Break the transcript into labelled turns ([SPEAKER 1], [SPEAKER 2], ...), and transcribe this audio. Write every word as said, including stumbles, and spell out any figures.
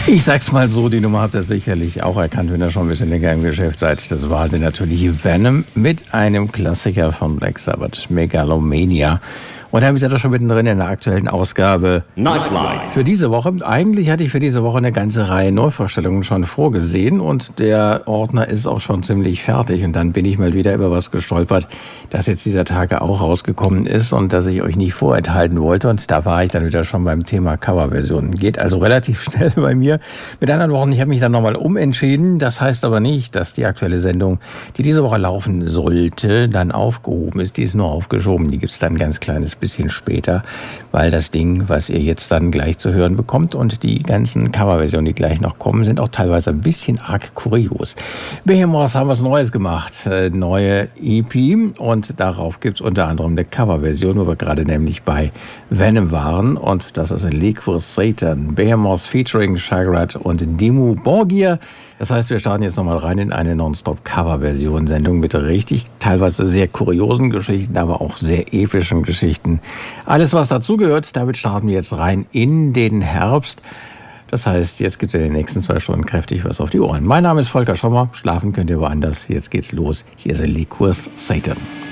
[SPEAKER 1] Ich sag's mal so, die Nummer habt ihr sicherlich auch erkannt, wenn ihr schon ein bisschen länger im Geschäft seid. Das war sie natürlich Venom mit einem Klassiker von Black Sabbath, Megalomania. Und da haben wir das schon mittendrin in der aktuellen Ausgabe
[SPEAKER 2] Nightflight.
[SPEAKER 1] Für diese Woche. Eigentlich hatte ich für diese Woche eine ganze Reihe Neuvorstellungen schon vorgesehen und der Ordner ist auch schon ziemlich fertig. Und dann bin ich mal wieder über was gestolpert, das jetzt dieser Tage auch rausgekommen ist und das ich euch nicht vorenthalten wollte. Und da war ich dann wieder schon beim Thema Coverversionen. Geht also relativ schnell bei mir. Mit anderen Worten, ich habe mich dann nochmal umentschieden. Das heißt aber nicht, dass die aktuelle Sendung, die diese Woche laufen sollte, dann aufgehoben ist. Die ist nur aufgeschoben. Die gibt es dann ein ganz kleines bisschen später, weil das Ding, was ihr jetzt dann gleich zu hören bekommt und die ganzen Coverversionen, die gleich noch kommen, sind auch teilweise ein bisschen arg kurios. Behemoth haben was Neues gemacht, äh, neue E P und darauf gibt es unter anderem eine Coverversion, wo wir gerade nämlich bei Venom waren und das ist Liquid Satan, Behemoth featuring Shagrat und Dimmu Borgir. Das heißt, wir starten jetzt nochmal rein in eine Non-Stop-Cover-Version-Sendung mit richtig, teilweise sehr kuriosen Geschichten, aber auch sehr epischen Geschichten. Alles, was dazugehört, damit starten wir jetzt rein in den Herbst. Das heißt, jetzt gibt es in den nächsten zwei Stunden kräftig was auf die Ohren. Mein Name ist Volker Schommer, schlafen könnt ihr woanders. Jetzt geht's los. Hier ist Liquid Satan.